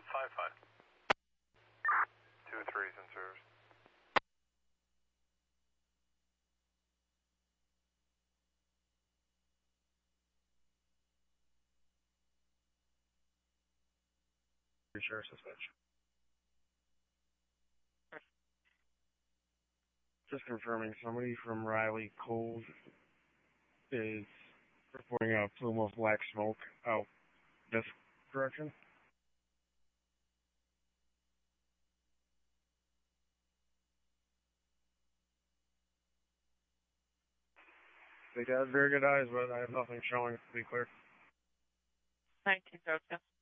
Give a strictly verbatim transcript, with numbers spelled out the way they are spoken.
five five. Two threes in service. Share suspension. Just confirming, somebody from Riley Cove is reporting a plume of black smoke out this direction. They got very good eyes, but I have nothing showing to be clear. nineteen Tokyo.